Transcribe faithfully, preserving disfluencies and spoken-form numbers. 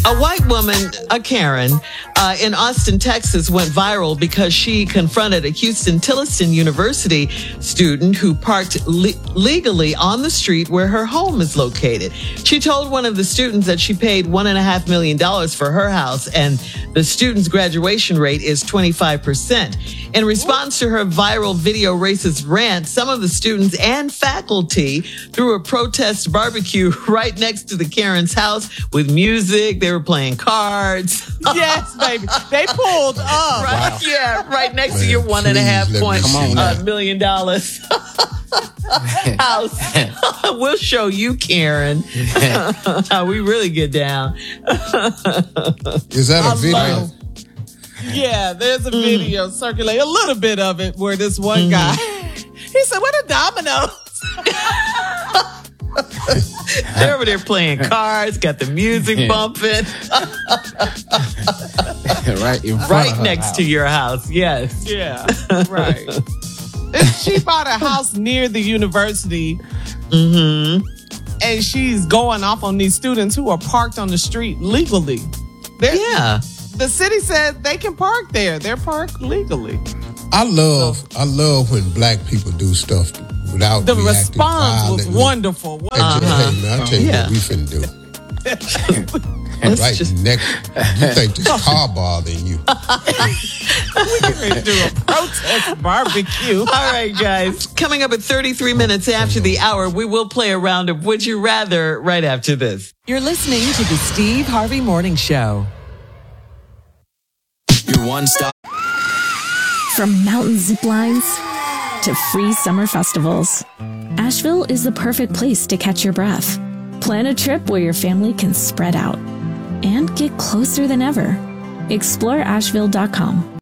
A white woman, a Karen, uh, in Austin, Texas, went viral because she confronted a Houston Tilliston University student who parked le- legally on the street where her home is located. She told one of the students that she paid one and a half million dollars for her house, and the student's graduation rate is twenty-five percent. In response to her viral video racist rant, some of the students and faculty threw a protest barbecue right next to the Karen's house with music. They were playing cards. Yes, baby. They pulled up. Right, Wow. yeah, right next Man, to your one and a please half let me point see uh, that. million dollars house. We'll show you, Karen, how we really get down. Is that a I video? love- Yeah, there's a video circulating, a little bit of it, where this one guy, he said, "What a dominoes." They're over there playing cards, got the music bumping, right in front right of her next house. to your house. Yes. Yeah, right. She bought a house near the university, Mm-hmm. and she's going off on these students who are parked on the street legally. They're, Yeah. The city said they can park there. They're parked legally. I love, I love when black people do stuff without The reacting response was violently. wonderful. Hey, just, hey, man, I'll tell you Yeah. what we finna do. Let's Right just next, you think this car bothering you? We're going to do a protest barbecue. All right, guys. Coming up at thirty-three minutes after the hour, we will play a round of Would You Rather right after this. You're listening to the Steve Harvey Morning Show. Your one stop. From mountain zip lines to free summer festivals, Asheville is the perfect place to catch your breath. Plan a trip where your family can spread out and get closer than ever. explore asheville dot com.